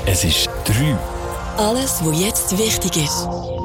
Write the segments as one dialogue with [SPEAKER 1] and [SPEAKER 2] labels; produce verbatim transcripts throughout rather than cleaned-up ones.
[SPEAKER 1] Es ist drei.
[SPEAKER 2] Alles, was jetzt wichtig ist.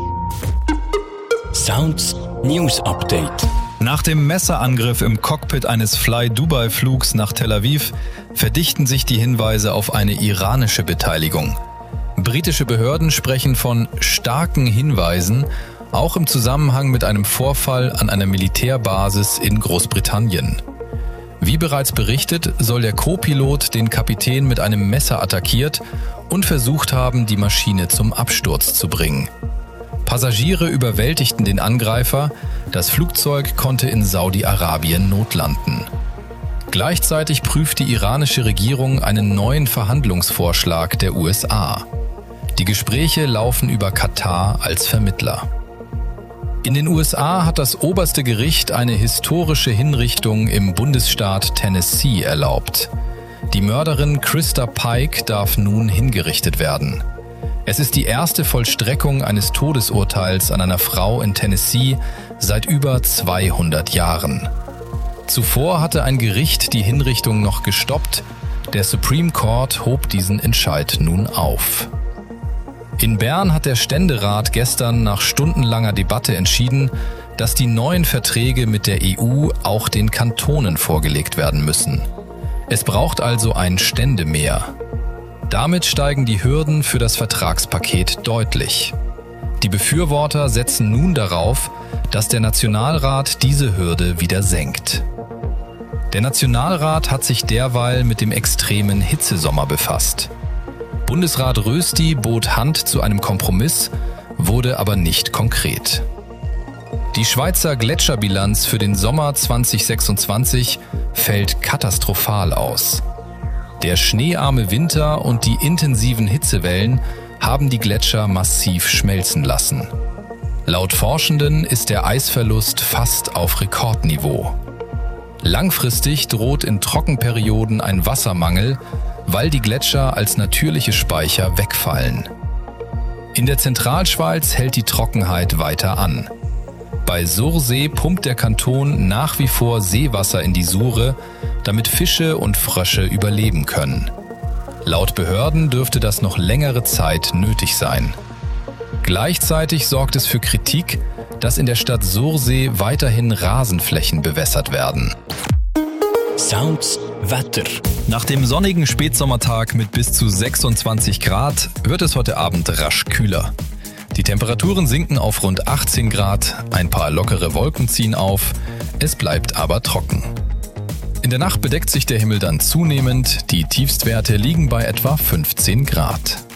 [SPEAKER 1] Sounds News Update.
[SPEAKER 3] Nach dem Messerangriff im Cockpit eines Fly-Dubai-Flugs nach Tel Aviv verdichten sich die Hinweise auf eine iranische Beteiligung. Britische Behörden sprechen von starken Hinweisen, auch im Zusammenhang mit einem Vorfall an einer Militärbasis in Großbritannien. Wie bereits berichtet, soll der Co-Pilot den Kapitän mit einem Messer attackiert und versucht haben, die Maschine zum Absturz zu bringen. Passagiere überwältigten den Angreifer, das Flugzeug konnte in Saudi-Arabien notlanden. Gleichzeitig prüft die iranische Regierung einen neuen Verhandlungsvorschlag der U S A. Die Gespräche laufen über Katar als Vermittler. In den U S A hat das oberste Gericht eine historische Hinrichtung im Bundesstaat Tennessee erlaubt. Die Mörderin Christa Pike darf nun hingerichtet werden. Es ist die erste Vollstreckung eines Todesurteils an einer Frau in Tennessee seit über zweihundert Jahren. Zuvor hatte ein Gericht die Hinrichtung noch gestoppt. Der Supreme Court hob diesen Entscheid nun auf. In Bern hat der Ständerat gestern nach stundenlanger Debatte entschieden, dass die neuen Verträge mit der E U auch den Kantonen vorgelegt werden müssen. Es braucht also ein Ständemehr. Damit steigen die Hürden für das Vertragspaket deutlich. Die Befürworter setzen nun darauf, dass der Nationalrat diese Hürde wieder senkt. Der Nationalrat hat sich derweil mit dem extremen Hitzesommer befasst. Bundesrat Rösti bot Hand zu einem Kompromiss, wurde aber nicht konkret. Die Schweizer Gletscherbilanz für den Sommer zwanzig sechsundzwanzig fällt katastrophal aus. Der schneearme Winter und die intensiven Hitzewellen haben die Gletscher massiv schmelzen lassen. Laut Forschenden ist der Eisverlust fast auf Rekordniveau. Langfristig droht in Trockenperioden ein Wassermangel, weil die Gletscher als natürliche Speicher wegfallen. In der Zentralschweiz hält die Trockenheit weiter an. Bei Sursee pumpt der Kanton nach wie vor Seewasser in die Sure, damit Fische und Frösche überleben können. Laut Behörden dürfte das noch längere Zeit nötig sein. Gleichzeitig sorgt es für Kritik, dass in der Stadt Sursee weiterhin Rasenflächen bewässert werden.
[SPEAKER 1] Sounds Wetter.
[SPEAKER 3] Nach dem sonnigen Spätsommertag mit bis zu sechsundzwanzig Grad wird es heute Abend rasch kühler. Die Temperaturen sinken auf rund achtzehn Grad, ein paar lockere Wolken ziehen auf, es bleibt aber trocken. In der Nacht bedeckt sich der Himmel dann zunehmend, die Tiefstwerte liegen bei etwa fünfzehn Grad.